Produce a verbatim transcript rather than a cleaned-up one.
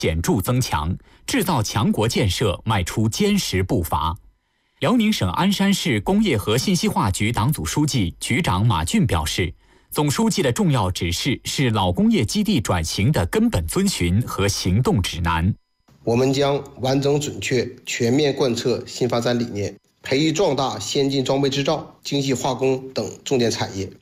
显著增强，制造强国建设迈出坚实步伐。辽宁省鞍山市工业和信息化局党组书记、局长马俊表示，总书记的重要指示是老工业基地转型的根本遵循和行动指南。 我们将完整准确、全面贯彻新发展理念，培育壮大先进装备制造、精细化工等重点产业，